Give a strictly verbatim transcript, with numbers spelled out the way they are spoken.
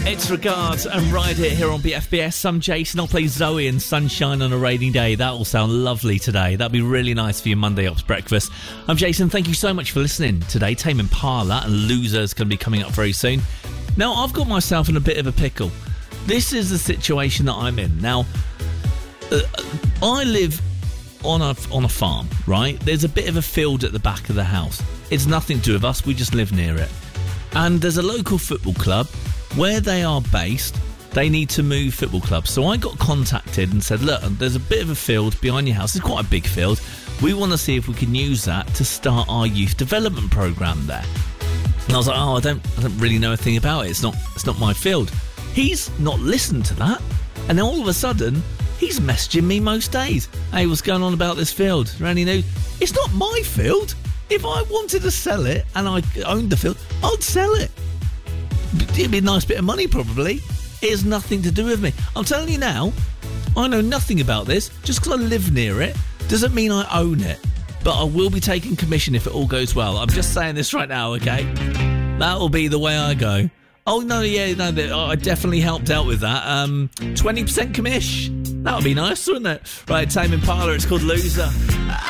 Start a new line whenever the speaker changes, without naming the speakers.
It's Regards and Ride It here on B F B S. I'm Jason. I'll play Zoe and Sunshine on a Rainy Day. That will sound lovely today. That'd be really nice for your Monday Ops breakfast. I'm Jason. Thank you so much for listening today. Tame Impala and Losers going to be coming up very soon. Now, I've got myself in a bit of a pickle. This is the situation that I'm in. Now, uh, I live on a, on a farm, right? There's a bit of a field at the back of the house. It's nothing to do with us. We just live near it. And there's a local football club. Where they are based, they need to move football clubs. So I got contacted and said, look, there's a bit of a field behind your house. It's quite a big field. We want to see if we can use that to start our youth development programme there. And I was like, oh, I don't, I don't really know a thing about it. It's not, it's not my field. He's not listened to that. And then all of a sudden, he's messaging me most days. Hey, what's going on about this field? Is there any news? It's not my field. If I wanted to sell it and I owned the field, I'd sell it. It'd be a nice bit of money, probably. It has nothing to do with me. I'm telling you now, I know nothing about this. Just because I live near it doesn't mean I own it. But I will be taking commission if it all goes well. I'm just saying this right now, okay? That will be the way I go. Oh, no, yeah, no, I definitely helped out with that. Um, twenty percent commish. That would be nice, wouldn't it? Right, Tame Impala, it's called Loser.